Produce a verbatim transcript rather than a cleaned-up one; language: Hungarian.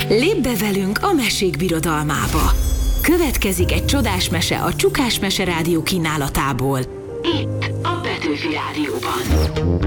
Lépj be velünk a mesék birodalmába! Következik egy csodás mese a Csukás Mese Rádió kínálatából. Itt a Petőfi Rádióban.